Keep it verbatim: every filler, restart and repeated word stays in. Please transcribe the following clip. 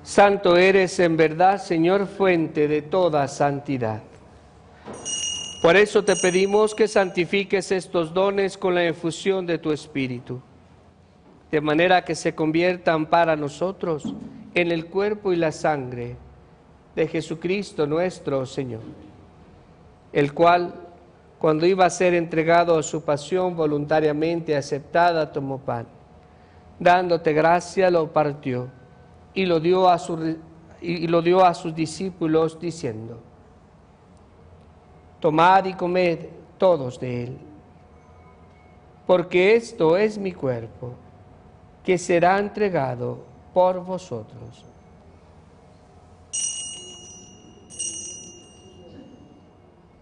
Santo eres en verdad, Señor, fuente de toda santidad. Por eso te pedimos que santifiques estos dones con la infusión de tu Espíritu, de manera que se conviertan para nosotros en el cuerpo y la sangre de Jesucristo nuestro Señor, el cual, cuando iba a ser entregado a su pasión voluntariamente aceptada, tomó pan, dándote gracia, lo partió y lo dio a, su, y lo dio a sus discípulos diciendo: tomad y comed todos de él, porque esto es mi cuerpo, que será entregado por vosotros.